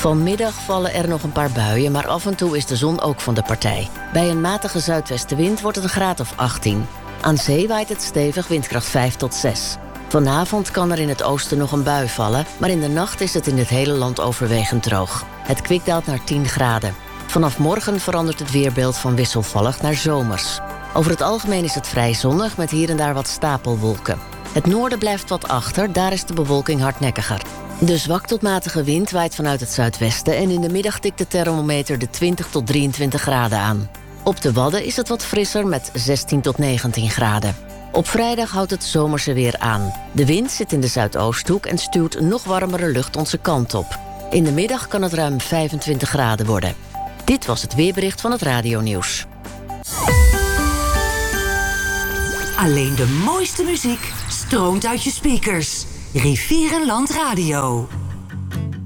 Vanmiddag vallen er nog een paar buien, maar af en toe is de zon ook van de partij. Bij een matige zuidwestenwind wordt het een graad of 18. Aan zee waait het stevig, windkracht 5 tot 6. Vanavond kan er in het oosten nog een bui vallen, maar in de nacht is het in het hele land overwegend droog. Het kwik daalt naar 10 graden. Vanaf morgen verandert het weerbeeld van wisselvallig naar zomers. Over het algemeen is het vrij zonnig met hier en daar wat stapelwolken. Het noorden blijft wat achter, daar is de bewolking hardnekkiger. De zwak tot matige wind waait vanuit het zuidwesten en in de middag tikt de thermometer de 20 tot 23 graden aan. Op de Wadden is het wat frisser met 16 tot 19 graden. Op vrijdag houdt het zomerse weer aan. De wind zit in de zuidoosthoek en stuwt nog warmere lucht onze kant op. In de middag kan het ruim 25 graden worden. Dit was het weerbericht van het Radionieuws. Alleen de mooiste muziek stroomt uit je speakers. Rivierenland Radio.